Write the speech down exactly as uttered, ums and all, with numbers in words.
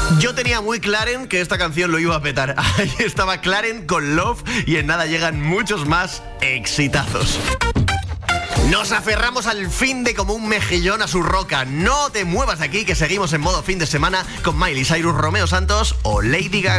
Yo tenía muy claro que esta canción lo iba a petar. Ahí estaba Claren con Love y en nada llegan muchos más exitazos. Nos aferramos al fin de como un mejillón a su roca. No te muevas de aquí, que seguimos en modo fin de semana con Miley Cyrus, Romeo Santos o Lady Gaga.